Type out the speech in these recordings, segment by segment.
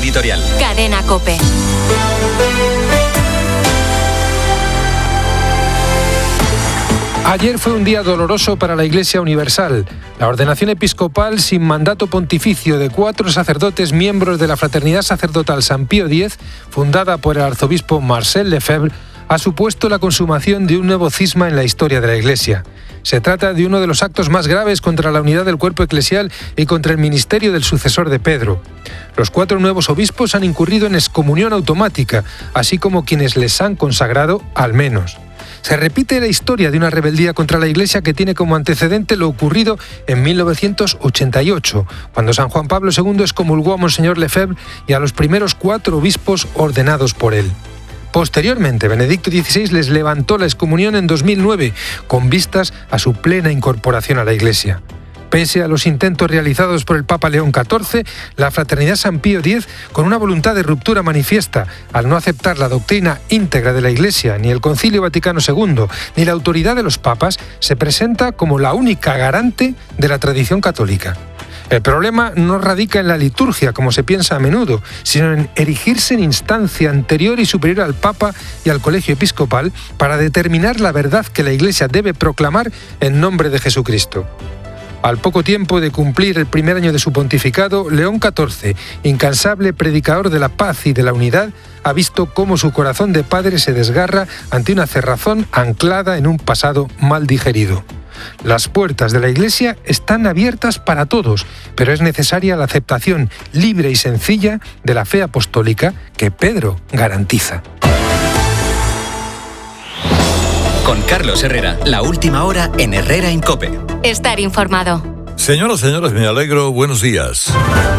editorial. Cadena COPE. Ayer fue un día doloroso para la Iglesia Universal. La ordenación episcopal sin mandato pontificio de 4 sacerdotes miembros de la Fraternidad Sacerdotal San Pío X, fundada por el arzobispo Marcel Lefebvre, ha supuesto la consumación de un nuevo cisma en la historia de la Iglesia. Se trata de uno de los actos más graves contra la unidad del cuerpo eclesial y contra el ministerio del sucesor de Pedro. Los 4 nuevos obispos han incurrido en excomunión automática, así como quienes les han consagrado al menos. Se repite la historia de una rebeldía contra la Iglesia que tiene como antecedente lo ocurrido en 1988, cuando San Juan Pablo II excomulgó a Monseñor Lefebvre y a los primeros 4 obispos ordenados por él. Posteriormente, Benedicto XVI les levantó la excomunión en 2009, con vistas a su plena incorporación a la Iglesia. Pese a los intentos realizados por el Papa León XIV, la Fraternidad San Pío X, con una voluntad de ruptura manifiesta, al no aceptar la doctrina íntegra de la Iglesia, ni el Concilio Vaticano II, ni la autoridad de los papas, se presenta como la única garante de la tradición católica. El problema no radica en la liturgia, como se piensa a menudo, sino en erigirse en instancia anterior y superior al Papa y al Colegio Episcopal para determinar la verdad que la Iglesia debe proclamar en nombre de Jesucristo. Al poco tiempo de cumplir el primer año de su pontificado, León XIV, incansable predicador de la paz y de la unidad, ha visto cómo su corazón de padre se desgarra ante una cerrazón anclada en un pasado mal digerido. Las puertas de la Iglesia están abiertas para todos, pero es necesaria la aceptación libre y sencilla de la fe apostólica que Pedro garantiza. Con Carlos Herrera, la última hora en Herrera en COPE. Estar informado. Señoras, señores, me alegro. Buenos días.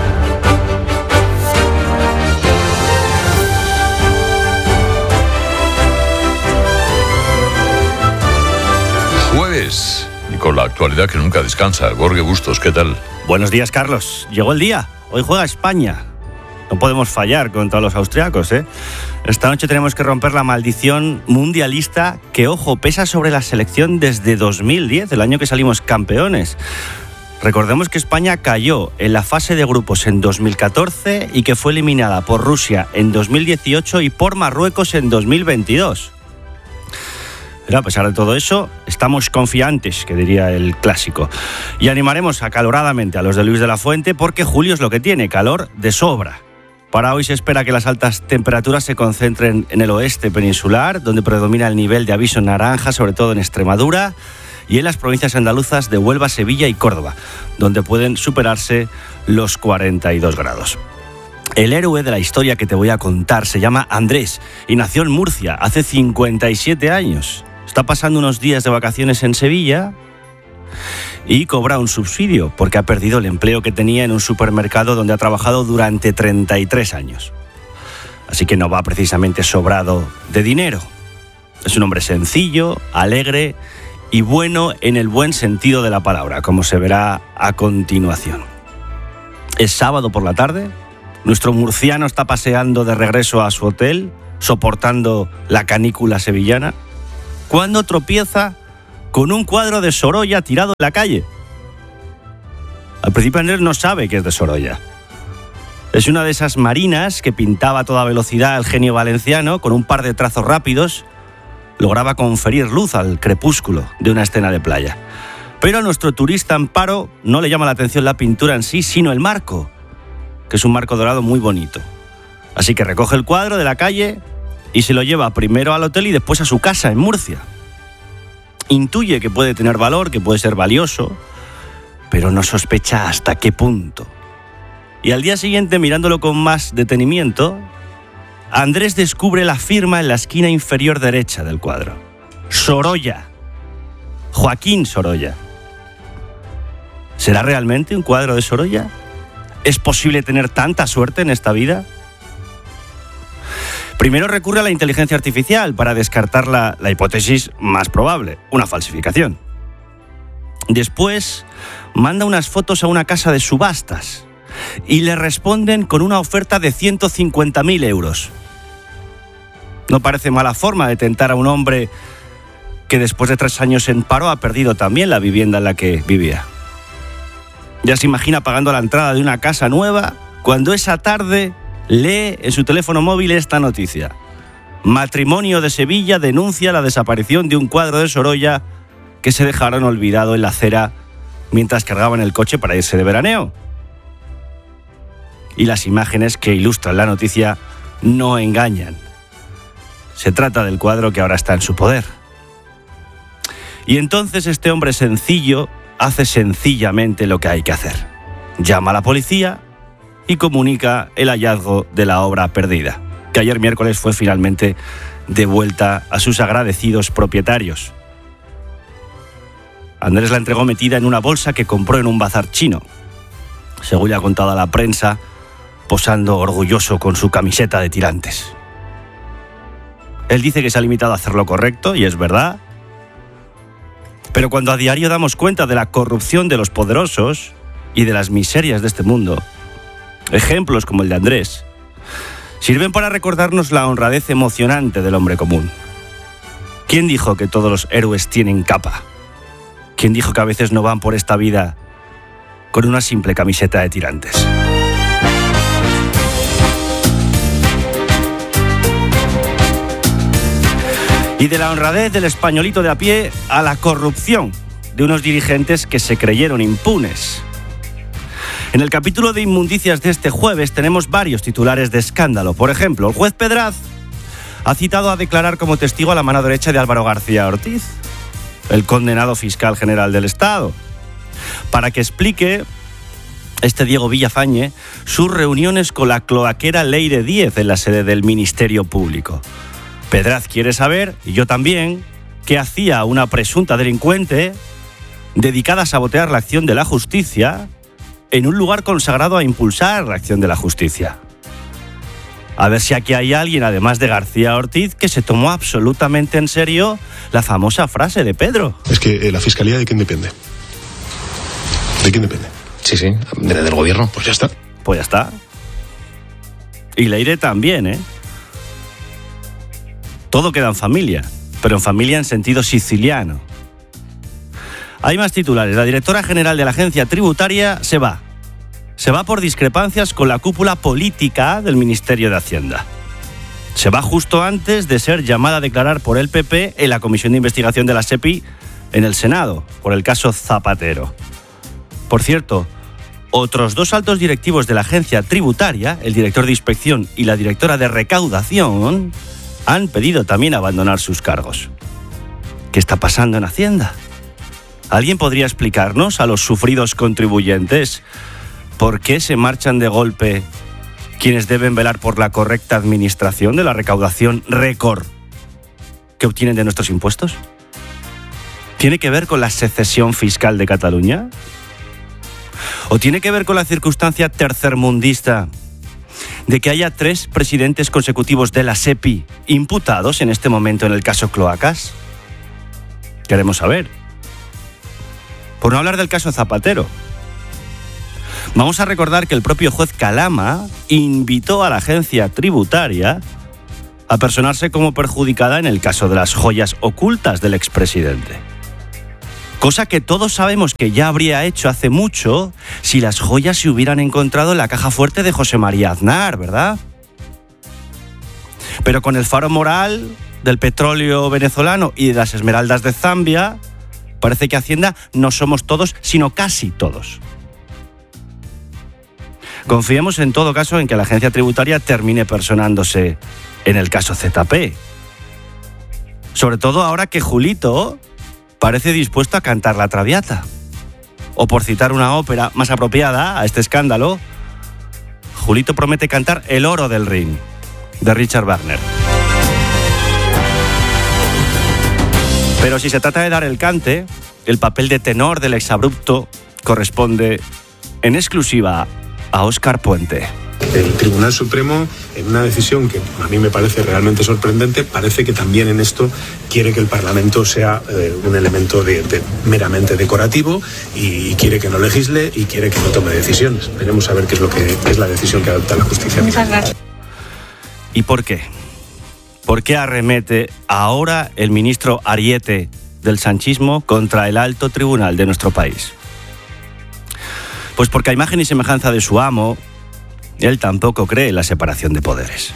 Jueves, y con la actualidad que nunca descansa. Jorge Bustos, ¿qué tal? Buenos días, Carlos. Llegó el día. Hoy juega España. No podemos fallar contra los austriacos, ¿eh? Esta noche tenemos que romper la maldición mundialista que, ojo, pesa sobre la selección desde 2010, el año que salimos campeones. Recordemos que España cayó en la fase de grupos en 2014 y que fue eliminada por Rusia en 2018 y por Marruecos en 2022. Pero a pesar de todo eso, estamos confiantes, que diría el clásico. Y animaremos acaloradamente a los de Luis de la Fuente porque julio es lo que tiene, calor de sobra. Para hoy se espera que las altas temperaturas se concentren en el oeste peninsular, donde predomina el nivel de aviso naranja, sobre todo en Extremadura, y en las provincias andaluzas de Huelva, Sevilla y Córdoba, donde pueden superarse los 42 grados. El héroe de la historia que te voy a contar se llama Andrés y nació en Murcia hace 57 años. Está pasando unos días de vacaciones en Sevilla y cobra un subsidio porque ha perdido el empleo que tenía en un supermercado donde ha trabajado durante 33 años. Así que no va precisamente sobrado de dinero. Es un hombre sencillo, alegre y bueno en el buen sentido de la palabra, como se verá a continuación. Es sábado por la tarde, nuestro murciano está paseando de regreso a su hotel, soportando la canícula sevillana, cuando tropieza con un cuadro de Sorolla tirado en la calle. Al principio Andrés no sabe que es de Sorolla. Es una de esas marinas que pintaba a toda velocidad el genio valenciano, con un par de trazos rápidos, lograba conferir luz al crepúsculo de una escena de playa. Pero a nuestro turista en paro no le llama la atención la pintura en sí, sino el marco, que es un marco dorado muy bonito. Así que recoge el cuadro de la calle y se lo lleva primero al hotel y después a su casa en Murcia. Intuye que puede tener valor, que puede ser valioso, pero no sospecha hasta qué punto. Y al día siguiente, mirándolo con más detenimiento, Andrés descubre la firma en la esquina inferior derecha del cuadro. Sorolla. Joaquín Sorolla. ¿Será realmente un cuadro de Sorolla? ¿Es posible tener tanta suerte en esta vida? Primero recurre a la inteligencia artificial para descartar la hipótesis más probable, una falsificación. Después manda unas fotos a una casa de subastas y le responden con una oferta de 150.000 euros. No parece mala forma de tentar a un hombre que después de 3 años en paro ha perdido también la vivienda en la que vivía. Ya se imagina pagando la entrada de una casa nueva cuando esa tarde lee en su teléfono móvil esta noticia. Matrimonio de Sevilla denuncia la desaparición de un cuadro de Sorolla que se dejaron olvidado en la acera mientras cargaban el coche para irse de veraneo. Y las imágenes que ilustran la noticia no engañan. Se trata del cuadro que ahora está en su poder. Y entonces este hombre sencillo hace sencillamente lo que hay que hacer. Llama a la policía y comunica el hallazgo de la obra perdida, que ayer miércoles fue finalmente devuelta a sus agradecidos propietarios. Andrés la entregó metida en una bolsa que compró en un bazar chino, según le ha contado a la prensa, posando orgulloso con su camiseta de tirantes. Él dice que se ha limitado a hacer lo correcto, y es verdad, pero cuando a diario damos cuenta de la corrupción de los poderosos y de las miserias de este mundo, ejemplos como el de Andrés sirven para recordarnos la honradez emocionante del hombre común. ¿Quién dijo que todos los héroes tienen capa? ¿Quién dijo que a veces no van por esta vida con una simple camiseta de tirantes? Y de la honradez del españolito de a pie a la corrupción de unos dirigentes que se creyeron impunes. En el capítulo de inmundicias de este jueves tenemos varios titulares de escándalo. Por ejemplo, el juez Pedraz ha citado a declarar como testigo a la mano derecha de Álvaro García Ortiz, el condenado fiscal general del Estado, para que explique Diego Villafañe sus reuniones con la cloaquera Leire Díez en la sede del Ministerio Público. Pedraz quiere saber, y yo también, qué hacía una presunta delincuente dedicada a sabotear la acción de la justicia en un lugar consagrado a impulsar la acción de la justicia. A ver si aquí hay alguien, además de García Ortiz, que se tomó absolutamente en serio la famosa frase de Pedro. Es que la Fiscalía, ¿de quién depende? ¿De quién depende? Sí, del gobierno. Pues ya está. Pues ya está. Y Leire también, ¿eh? Todo queda en familia, pero en familia en sentido siciliano. Hay más titulares. La directora general de la agencia tributaria se va. Se va por discrepancias con la cúpula política del Ministerio de Hacienda. Se va justo antes de ser llamada a declarar por el PP en la Comisión de Investigación de la SEPI en el Senado, por el caso Zapatero. Por cierto, otros dos altos directivos de la agencia tributaria, el director de inspección y la directora de recaudación, han pedido también abandonar sus cargos. ¿Qué está pasando en Hacienda? ¿Alguien podría explicarnos a los sufridos contribuyentes por qué se marchan de golpe quienes deben velar por la correcta administración de la recaudación récord que obtienen de nuestros impuestos? ¿Tiene que ver con la secesión fiscal de Cataluña? ¿O tiene que ver con la circunstancia tercermundista de que haya 3 presidentes consecutivos de la SEPI imputados en este momento en el caso Cloacas? Queremos saber. Por no hablar del caso Zapatero. Vamos a recordar que el propio juez Calama invitó a la agencia tributaria a personarse como perjudicada en el caso de las joyas ocultas del expresidente. Cosa que todos sabemos que ya habría hecho hace mucho si las joyas se hubieran encontrado en la caja fuerte de José María Aznar, ¿verdad? Pero con el faro moral del petróleo venezolano y de las esmeraldas de Zambia, parece que Hacienda no somos todos, sino casi todos. Confiemos en todo caso en que la agencia tributaria termine personándose en el caso ZP. Sobre todo ahora que Julito parece dispuesto a cantar la Traviata. O por citar una ópera más apropiada a este escándalo, Julito promete cantar El oro del Rin, de Richard Wagner. Pero si se trata de dar el cante, el papel de tenor del exabrupto corresponde en exclusiva a Óscar Puente. El Tribunal Supremo, en una decisión que a mí me parece realmente sorprendente, parece que también en esto quiere que el Parlamento sea un elemento meramente decorativo y quiere que no legisle y quiere que no tome decisiones. Veremos a ver qué es lo que es la decisión que adopta la justicia. Muchas gracias. ¿Y por qué? ¿Por qué arremete ahora el ministro Ariete del sanchismo contra el alto tribunal de nuestro país? Pues porque a imagen y semejanza de su amo, Él tampoco cree en la separación de poderes.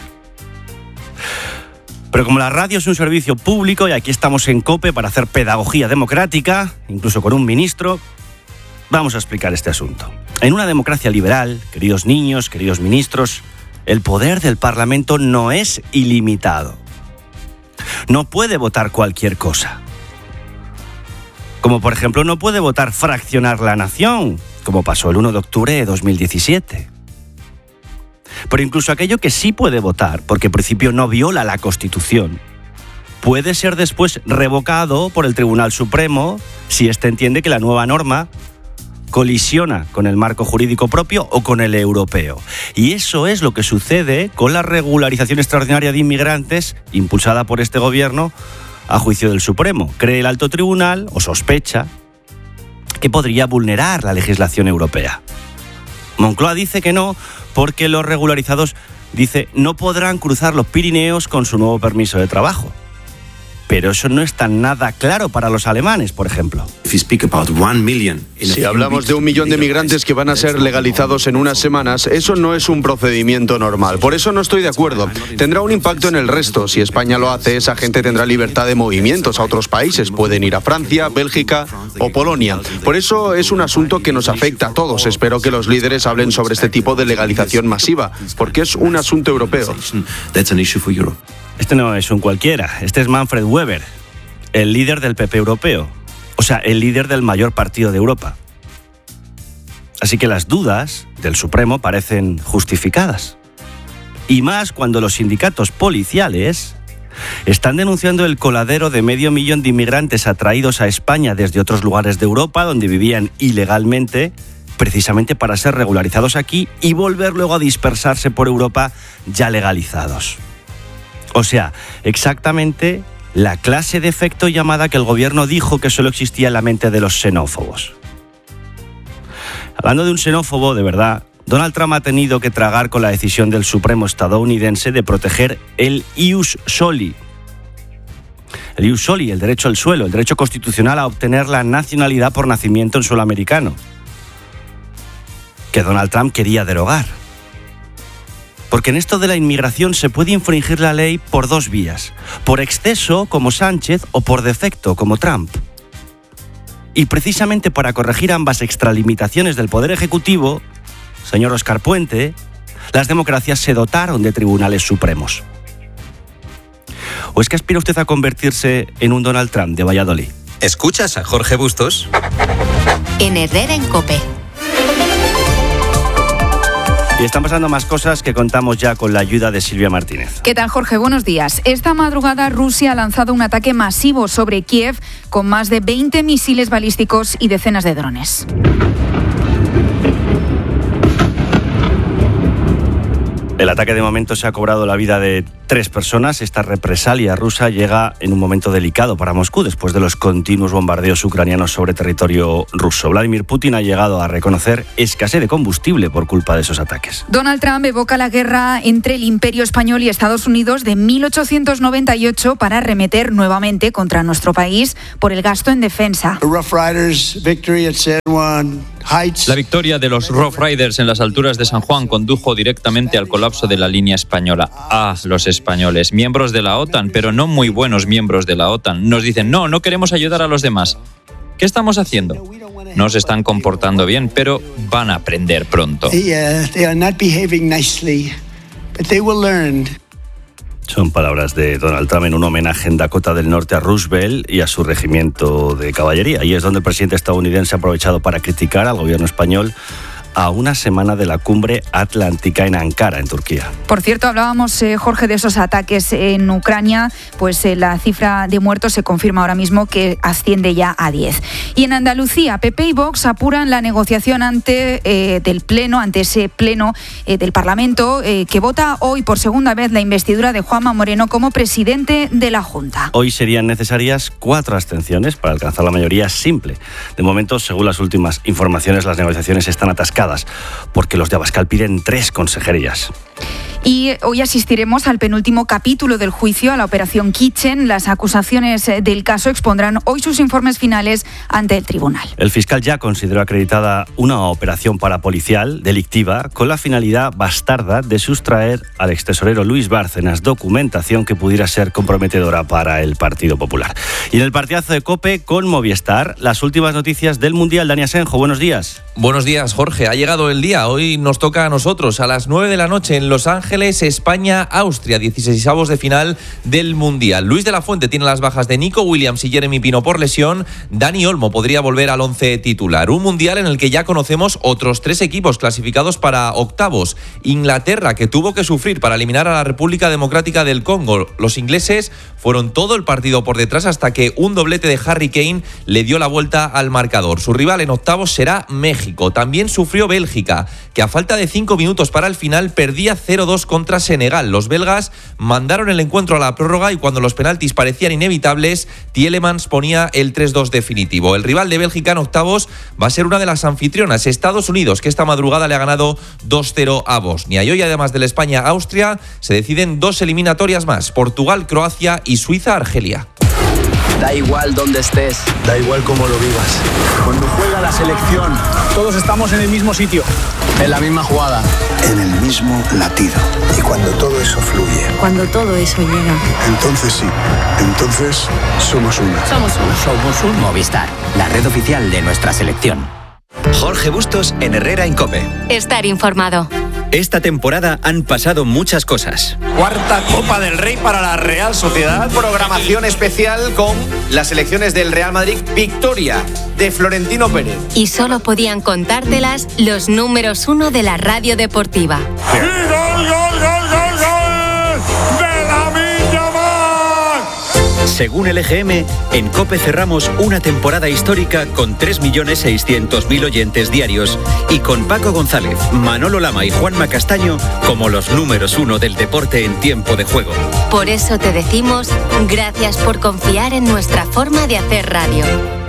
Pero como la radio es un servicio público y aquí estamos en COPE para hacer pedagogía democrática, incluso con un ministro, vamos a explicar este asunto. En una democracia liberal, queridos niños, queridos ministros, el poder del Parlamento no es ilimitado. No puede votar cualquier cosa. Como por ejemplo no puede votar fraccionar la nación, como pasó el 1 de octubre de 2017. Pero incluso aquello que sí puede votar, porque en principio no viola la Constitución, puede ser después revocado por el Tribunal Supremo si éste entiende que la nueva norma colisiona con el marco jurídico propio o con el europeo. Y eso es lo que sucede con la regularización extraordinaria de inmigrantes impulsada por este gobierno a juicio del Supremo. Cree el alto tribunal, o sospecha, que podría vulnerar la legislación europea. Moncloa dice que no, porque los regularizados, dice, no podrán cruzar los Pirineos con su nuevo permiso de trabajo. Pero eso no está nada claro para los alemanes, por ejemplo. Si hablamos de 1 millón de migrantes que van a ser legalizados en unas semanas, eso no es un procedimiento normal. Por eso no estoy de acuerdo. Tendrá un impacto en el resto. Si España lo hace, esa gente tendrá libertad de movimientos a otros países. Pueden ir a Francia, Bélgica o Polonia. Por eso es un asunto que nos afecta a todos. Espero que los líderes hablen sobre este tipo de legalización masiva, porque es un asunto europeo. Este no es un cualquiera, este es Manfred Weber, el líder del PP europeo, o sea, el líder del mayor partido de Europa. Así que las dudas del Supremo parecen justificadas. Y más cuando los sindicatos policiales están denunciando el coladero de 500.000 de inmigrantes atraídos a España desde otros lugares de Europa donde vivían ilegalmente, precisamente para ser regularizados aquí y volver luego a dispersarse por Europa ya legalizados. O sea, exactamente la clase de efecto llamada que el gobierno dijo que solo existía en la mente de los xenófobos. Hablando de un xenófobo, de verdad, Donald Trump ha tenido que tragar con la decisión del Supremo estadounidense de proteger el ius soli. El ius soli, el derecho al suelo, el derecho constitucional a obtener la nacionalidad por nacimiento en suelo americano, que Donald Trump quería derogar. Porque en esto de la inmigración se puede infringir la ley por 2 vías. Por exceso, como Sánchez, o por defecto, como Trump. Y precisamente para corregir ambas extralimitaciones del Poder Ejecutivo, señor Óscar Puente, las democracias se dotaron de tribunales supremos. ¿O es que aspira usted a convertirse en un Donald Trump de Valladolid? ¿Escuchas a Jorge Bustos? En Herrera en COPE. Y están pasando más cosas que contamos ya con la ayuda de Silvia Martínez. ¿Qué tal, Jorge? Buenos días. Esta madrugada Rusia ha lanzado un ataque masivo sobre Kiev con más de 20 misiles balísticos y decenas de drones. El ataque de momento se ha cobrado la vida de 3 personas. Esta represalia rusa llega en un momento delicado para Moscú después de los continuos bombardeos ucranianos sobre territorio ruso. Vladimir Putin ha llegado a reconocer escasez de combustible por culpa de esos ataques. Donald Trump evoca la guerra entre el Imperio Español y Estados Unidos de 1898 para arremeter nuevamente contra nuestro país por el gasto en defensa. La victoria de los Rough Riders en las alturas de San Juan condujo directamente al colapso de la línea española. Los españoles, miembros de la OTAN, pero no muy buenos miembros de la OTAN, nos dicen no queremos ayudar a los demás. ¿Qué estamos haciendo? No se están comportando bien, pero van a aprender pronto. Son palabras de Donald Trump en un homenaje en Dakota del Norte a Roosevelt y a su regimiento de caballería. Y es donde el presidente estadounidense ha aprovechado para criticar al gobierno español a una semana de la cumbre atlántica en Ankara, en Turquía. Por cierto, hablábamos, Jorge, de esos ataques en Ucrania, pues la cifra de muertos se confirma ahora mismo que asciende ya a 10. Y en Andalucía, PP y Vox apuran la negociación ante ese pleno del Parlamento que vota hoy por segunda vez la investidura de Juanma Moreno como presidente de la Junta. Hoy serían necesarias 4 abstenciones para alcanzar la mayoría simple. De momento, según las últimas informaciones, las negociaciones están atascadas porque los de Abascal piden 3 consejerías. Y hoy asistiremos al penúltimo capítulo del juicio a la Operación Kitchen. Las acusaciones del caso expondrán hoy sus informes finales ante el tribunal. El fiscal ya consideró acreditada una operación parapolicial delictiva con la finalidad bastarda de sustraer al extesorero Luis Bárcenas documentación que pudiera ser comprometedora para el Partido Popular. Y en el partidazo de COPE con Movistar, las últimas noticias del Mundial. Dani Asenjo, buenos días. Buenos días, Jorge. Ha llegado el día. Hoy nos toca a nosotros a las 9 de la noche en Los Ángeles, España-Austria, 16avos de final del Mundial. Luis de la Fuente tiene las bajas de Nico Williams y Jeremy Pino por lesión. Dani Olmo podría volver al 11 titular. Un Mundial en el que ya conocemos otros 3 equipos clasificados para octavos. Inglaterra, que tuvo que sufrir para eliminar a la República Democrática del Congo. Los ingleses fueron todo el partido por detrás hasta que un doblete de Harry Kane le dio la vuelta al marcador. Su rival en octavos será México. También sufrió Bélgica, que a falta de 5 minutos para el final perdía 0-2 contra Senegal. Los belgas mandaron el encuentro a la prórroga y cuando los penaltis parecían inevitables, Tielemans ponía el 3-2 definitivo. El rival de Bélgica en octavos va a ser una de las anfitrionas, Estados Unidos, que esta madrugada le ha ganado 2-0 a Bosnia. Y hoy, además del España-Austria, se deciden 2 eliminatorias más: Portugal, Croacia y Suiza-Argelia. Da igual dónde estés, da igual cómo lo vivas. Cuando juega la selección, todos estamos en el mismo sitio, en la misma jugada, en el mismo latido. Y cuando todo eso fluye, cuando todo eso llega, entonces sí, entonces somos uno. Somos uno. Movistar, la red oficial de nuestra selección. Jorge Bustos en Herrera en COPE. Estar informado. Esta temporada han pasado muchas cosas. Cuarta Copa del Rey para la Real Sociedad. Programación especial con las selecciones del Real Madrid. Victoria de Florentino Pérez. Y solo podían contártelas los números 1 de la radio deportiva. ¡Y gol, gol, gol, gol, gol! ¡De Lamine Yamal! Según el EGM, en COPE cerramos una temporada histórica con 3.600.000 oyentes diarios y con Paco González, Manolo Lama y Juanma Castaño como los números 1 del deporte en tiempo de juego. Por eso te decimos gracias por confiar en nuestra forma de hacer radio.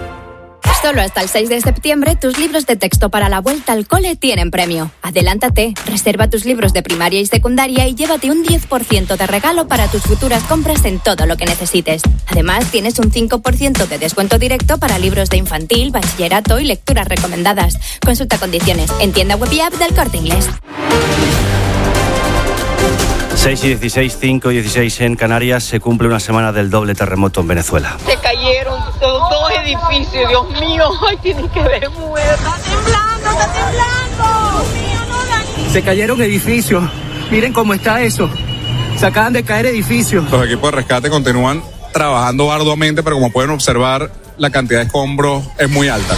Solo hasta el 6 de septiembre, tus libros de texto para la vuelta al cole tienen premio. Adelántate, reserva tus libros de primaria y secundaria y llévate un 10% de regalo para tus futuras compras en todo lo que necesites. Además, tienes un 5% de descuento directo para libros de infantil, bachillerato y lecturas recomendadas. Consulta condiciones en tienda web y app del Corte Inglés. 6 y 16, 5 y 16 en Canarias. Se cumple una semana del doble terremoto en Venezuela. Se cayeron dos edificios, Dios mío. Ay, tiene que ver muerto. ¡Está temblando, está temblando! Dios mío, no, Dani. Se cayeron edificios. Miren cómo está eso. Se acaban de caer edificios. Los equipos de rescate continúan trabajando arduamente, pero como pueden observar, la cantidad de escombros es muy alta.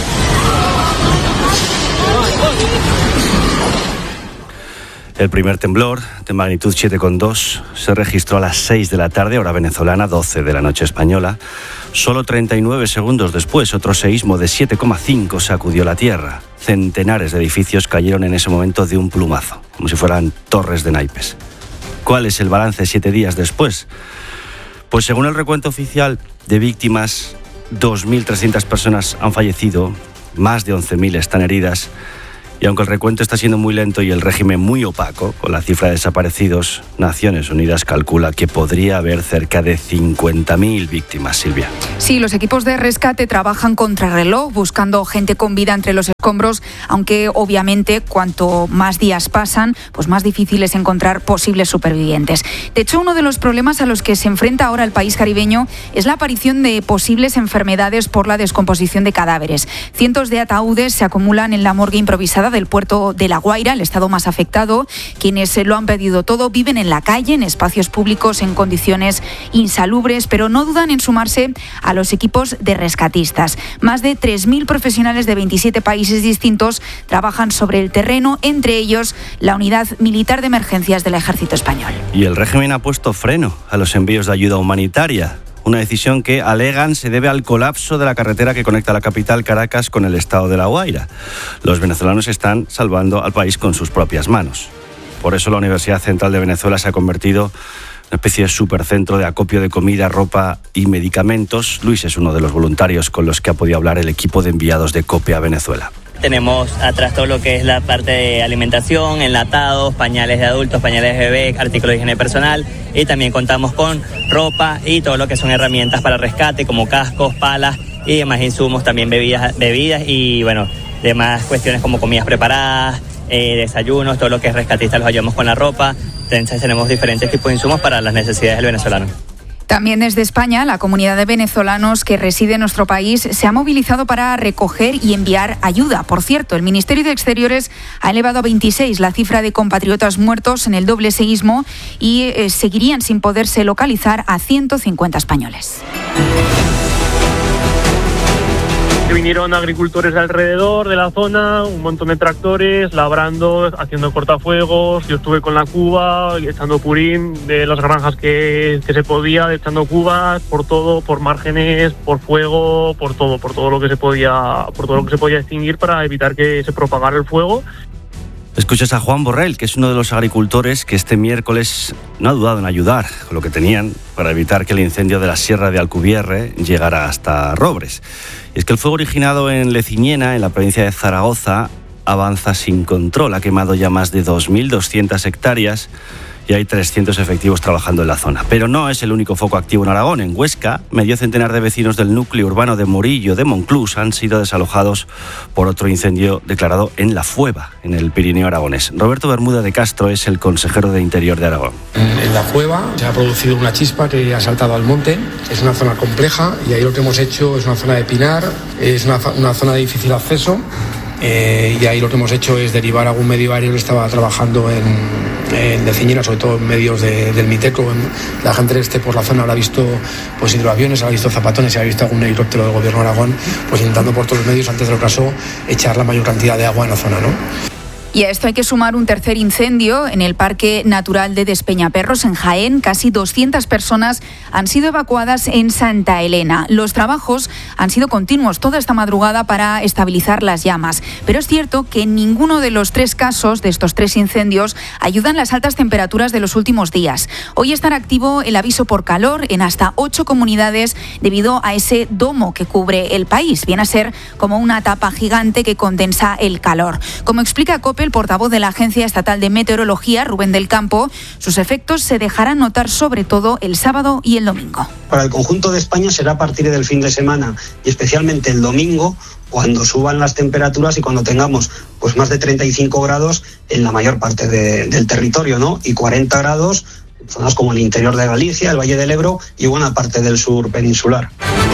El primer temblor, de magnitud 7,2, se registró a las 6 de la tarde, hora venezolana, 12 de la noche española. Solo 39 segundos después, otro seísmo de 7,5 sacudió la tierra. Centenares de edificios cayeron en ese momento de un plumazo, como si fueran torres de naipes. ¿Cuál es el balance 7 días después? Pues según el recuento oficial de víctimas, 2.300 personas han fallecido, más de 11.000 están heridas. Y aunque el recuento está siendo muy lento y el régimen muy opaco, con la cifra de desaparecidos, Naciones Unidas calcula que podría haber cerca de 50.000 víctimas, Silvia. Sí, los equipos de rescate trabajan contrarreloj, buscando gente con vida entre los escombros, aunque obviamente cuanto más días pasan, pues más difícil es encontrar posibles supervivientes. De hecho, uno de los problemas a los que se enfrenta ahora el país caribeño es la aparición de posibles enfermedades por la descomposición de cadáveres. Cientos de ataúdes se acumulan en la morgue improvisada del puerto de La Guaira, el estado más afectado. Quienes lo han perdido todo viven en la calle, en espacios públicos, en condiciones insalubres, pero no dudan en sumarse a los equipos de rescatistas. Más de 3.000 profesionales de 27 países distintos trabajan sobre el terreno, entre ellos la Unidad Militar de Emergencias del Ejército Español. Y el régimen ha puesto freno a los envíos de ayuda humanitaria. Una decisión que, alegan, se debe al colapso de la carretera que conecta la capital Caracas con el estado de La Guaira. Los venezolanos están salvando al país con sus propias manos. Por eso la Universidad Central de Venezuela se ha convertido en una especie de supercentro de acopio de comida, ropa y medicamentos. Luis es uno de los voluntarios con los que ha podido hablar el equipo de enviados de COPE a Venezuela. Tenemos atrás todo lo que es la parte de alimentación, enlatados, pañales de adultos, pañales de bebé, artículos de higiene personal, y también contamos con ropa y todo lo que son herramientas para rescate como cascos, palas y demás insumos, también bebidas y bueno, demás cuestiones como comidas preparadas, desayunos, todo lo que es rescatista los ayudamos con la ropa. Entonces tenemos diferentes tipos de insumos para las necesidades del venezolano. También desde España, la comunidad de venezolanos que reside en nuestro país se ha movilizado para recoger y enviar ayuda. Por cierto, el Ministerio de Exteriores ha elevado a 26 la cifra de compatriotas muertos en el doble seísmo y seguirían sin poderse localizar a 150 españoles. Vinieron agricultores de alrededor de la zona, un montón de tractores, labrando, haciendo cortafuegos. Yo estuve con la cuba, echando purín de las granjas que se podía, echando cubas, por todo, por márgenes, por fuego, por todo lo que se podía extinguir para evitar que se propagara el fuego. Escuchas a Juan Borrell, que es uno de los agricultores que este miércoles no ha dudado en ayudar con lo que tenían para evitar que el incendio de la Sierra de Alcubierre llegara hasta Robres. Y es que el fuego originado en Leciñena, en la provincia de Zaragoza, avanza sin control. Ha quemado ya más de 2.200 hectáreas y hay 300 efectivos trabajando en la zona. Pero no es el único foco activo en Aragón. En Huesca, medio centenar de vecinos del núcleo urbano de Morillo de Monclús han sido desalojados por otro incendio declarado en La Fueva, en el Pirineo aragonés. Roberto Bermuda de Castro es el consejero de Interior de Aragón. En La Fueva se ha producido una chispa que ha saltado al monte. Es una zona compleja y ahí lo que hemos hecho es una zona de pinar, es una zona de difícil acceso. Y ahí lo que hemos hecho es derivar a algún medio aéreo que estaba trabajando en Leciñena, sobre todo en medios del Miteco. La gente por la zona habrá visto pues hidroaviones, habrá visto zapatones, habrá visto algún helicóptero del gobierno de Aragón, pues intentando por todos los medios, antes del caso, echar la mayor cantidad de agua en la zona, ¿no? Y a esto hay que sumar un tercer incendio en el Parque Natural de Despeñaperros, en Jaén. Casi 200 personas han sido evacuadas en Santa Elena. Los trabajos han sido continuos toda esta madrugada para estabilizar las llamas. Pero es cierto que en ninguno de los tres casos de estos tres incendios ayudan las altas temperaturas de los últimos días. Hoy estará activo el aviso por calor en hasta 8 comunidades debido a ese domo que cubre el país. Viene a ser como una tapa gigante que condensa el calor. Como explica COPE, el portavoz de la Agencia Estatal de Meteorología, Rubén del Campo, sus efectos se dejarán notar sobre todo el sábado y el domingo. Para el conjunto de España será a partir del fin de semana y especialmente el domingo, cuando suban las temperaturas y cuando tengamos pues más de 35 grados en la mayor parte del territorio, ¿no? Y 40 grados en zonas como el interior de Galicia, el Valle del Ebro y buena parte del sur peninsular.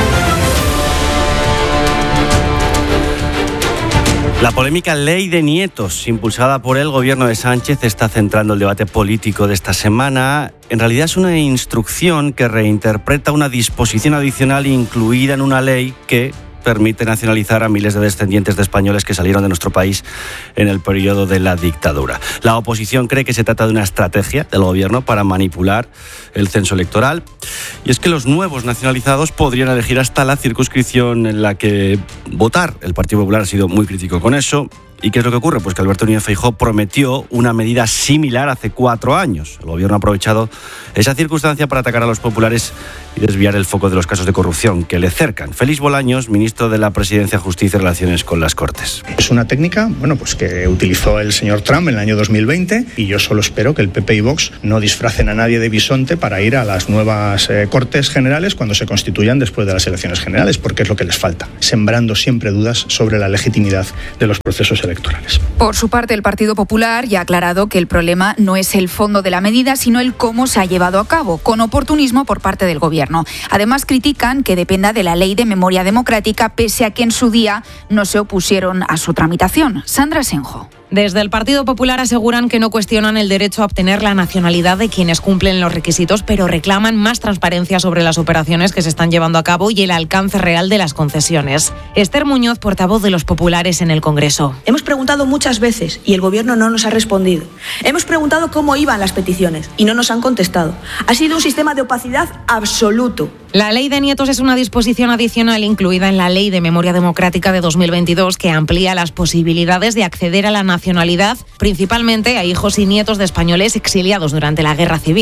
La polémica ley de nietos, impulsada por el gobierno de Sánchez, está centrando el debate político de esta semana. En realidad es una instrucción que reinterpreta una disposición adicional incluida en una ley que permite nacionalizar a miles de descendientes de españoles que salieron de nuestro país en el periodo de la dictadura. La oposición cree que se trata de una estrategia del gobierno para manipular el censo electoral. Y es que los nuevos nacionalizados podrían elegir hasta la circunscripción en la que votar. El Partido Popular ha sido muy crítico con eso. ¿Y qué es lo que ocurre? Pues que Alberto Núñez Feijóo prometió una medida similar hace 4 años. El gobierno ha aprovechado esa circunstancia para atacar a los populares y desviar el foco de los casos de corrupción que le cercan. Félix Bolaños, ministro de la Presidencia, Justicia y Relaciones con las Cortes. Es una técnica, pues que utilizó el señor Trump en el año 2020 y yo solo espero que el PP y Vox no disfracen a nadie de bisonte para ir a las nuevas Cortes Generales cuando se constituyan después de las elecciones generales, porque es lo que les falta, sembrando siempre dudas sobre la legitimidad de los procesos electorales. Por su parte, el Partido Popular ya ha aclarado que el problema no es el fondo de la medida, sino el cómo se ha llevado a cabo, con oportunismo por parte del Gobierno. Además, critican que dependa de la Ley de Memoria Democrática, pese a que en su día no se opusieron a su tramitación. Sandra Senjo. Desde el Partido Popular aseguran que no cuestionan el derecho a obtener la nacionalidad de quienes cumplen los requisitos, pero reclaman más transparencia sobre las operaciones que se están llevando a cabo y el alcance real de las concesiones. Esther Muñoz, portavoz de los populares en el Congreso. Hemos preguntado muchas veces y el Gobierno no nos ha respondido. Hemos preguntado cómo iban las peticiones y no nos han contestado. Ha sido un sistema de opacidad absoluto. La Ley de Nietos es una disposición adicional incluida en la Ley de Memoria Democrática de 2022 que amplía las posibilidades de acceder a la nacionalidad, principalmente a hijos y nietos de españoles exiliados durante la Guerra Civil.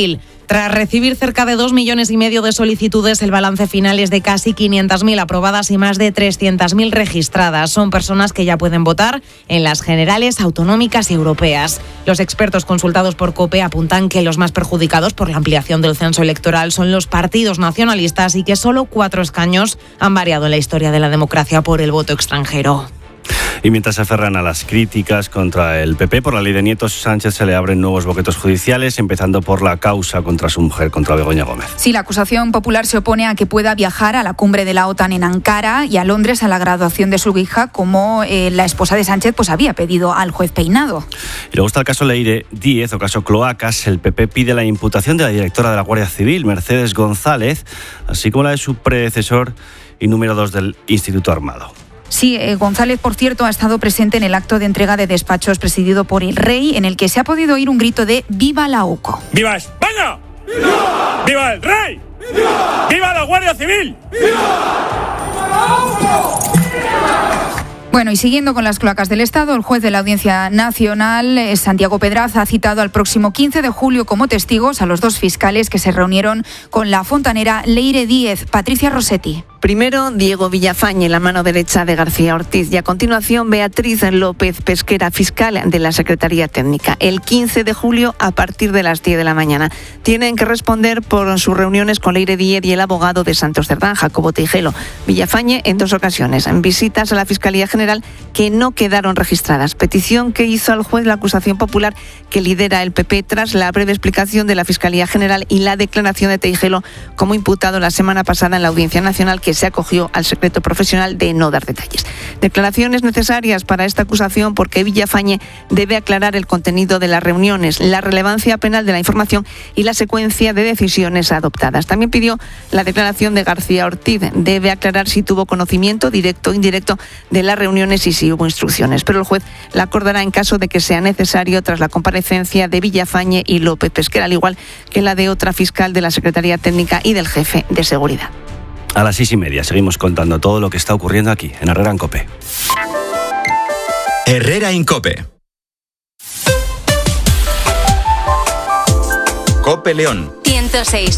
Tras recibir cerca de 2,5 millones de solicitudes, el balance final es de casi 500.000 aprobadas y más de 300.000 registradas. Son personas que ya pueden votar en las generales, autonómicas y europeas. Los expertos consultados por COPE apuntan que los más perjudicados por la ampliación del censo electoral son los partidos nacionalistas y que solo 4 escaños han variado en la historia de la democracia por el voto extranjero. Y mientras se aferran a las críticas contra el PP por la ley de nietos, Sánchez se le abren nuevos boquetos judiciales, empezando por la causa contra su mujer, contra Begoña Gómez. Sí, la acusación popular se opone a que pueda viajar a la cumbre de la OTAN en Ankara y a Londres a la graduación de su hija, como la esposa de Sánchez pues había pedido al juez Peinado. Y luego está el caso Leire Díez o caso Cloacas. El PP pide la imputación de la directora de la Guardia Civil, Mercedes González, así como la de su predecesor y número 2 del Instituto Armado. Sí, González, por cierto, ha estado presente en el acto de entrega de despachos presidido por el rey, en el que se ha podido oír un grito de ¡Viva la UCO! ¡Viva España! ¡Viva! ¡Viva el rey! ¡Viva! ¡Viva la Guardia Civil! ¡Viva! ¡Viva la UCO! Bueno, y siguiendo con las cloacas del Estado, el juez de la Audiencia Nacional, Santiago Pedraza, ha citado al próximo 15 de julio como testigos a los 2 fiscales que se reunieron con la fontanera Leire Díez. Patricia Rossetti. Primero, Diego Villafañe, la mano derecha de García Ortiz, y a continuación Beatriz López Pesquera, fiscal de la Secretaría Técnica. El 15 de julio a partir de las 10 de la mañana. Tienen que responder por sus reuniones con Leire Díez y el abogado de Santos Cerdán, Jacobo Tejelo. Villafañe en 2 ocasiones, en visitas a la Fiscalía General que no quedaron registradas. Petición que hizo al juez la acusación popular que lidera el PP tras la breve explicación de la Fiscalía General y la declaración de Tejelo como imputado la semana pasada en la Audiencia Nacional, que se acogió al secreto profesional de no dar detalles. Declaraciones necesarias para esta acusación porque Villafañe debe aclarar el contenido de las reuniones, la relevancia penal de la información y la secuencia de decisiones adoptadas. También pidió la declaración de García Ortiz. Debe aclarar si tuvo conocimiento directo o indirecto de las reuniones y si hubo instrucciones. Pero el juez la acordará en caso de que sea necesario tras la comparecencia de Villafañe y López Pesquera, al igual que la de otra fiscal de la Secretaría Técnica y del jefe de seguridad. A las 6:30 seguimos contando todo lo que está ocurriendo aquí, en Herrera en COPE. Herrera en COPE. COPE León. 106.